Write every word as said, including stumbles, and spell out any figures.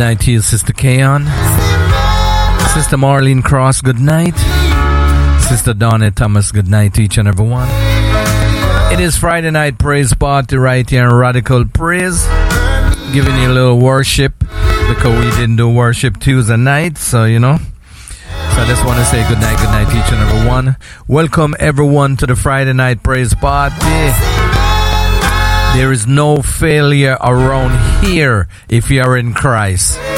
night to you, Sister Kayon. Sister Marlene Cross, good night. Sister Donna Thomas, good night to each and every one. It is Friday night praise party right here in Radical Praise. Giving you a little worship because we didn't do worship Tuesday night, so you know. So I just want to say good night, good night to each and every one. Welcome everyone to the Friday night praise party. There is no failure around here if you are in Christ.